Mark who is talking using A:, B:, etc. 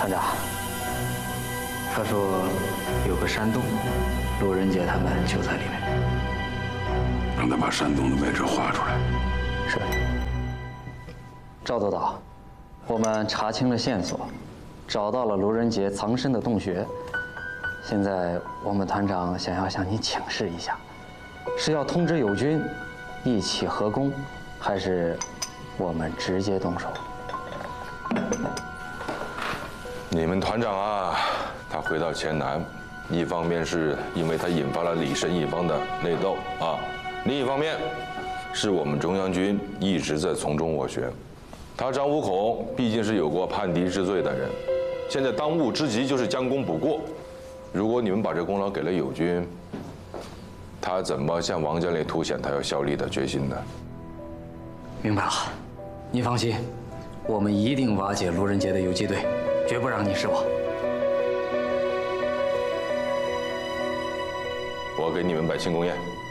A: 团长，他说有个山洞，路人杰他们就在里面。
B: 让他把山洞的位置画出来。
A: 是。赵督导，我们查清了线索，找到了卢仁杰藏身的洞穴。现在我们团长想要向你请示一下，是要通知友军一起合攻，还是我们直接动手？
C: 你们团长啊，他回到黔南，一方面是因为他引发了李申一方的内斗啊，另一方面是我们中央军一直在从中斡旋。他张无孔毕竟是有过叛敌之罪的人，现在当务之急就是将功补过。如果你们把这功劳给了友军，他怎么向王将领凸显他要效力的决心呢？
A: 明白了，你放心，我们一定瓦解卢仁杰的游击队，绝不让你失望。
C: 我给你们摆庆功宴。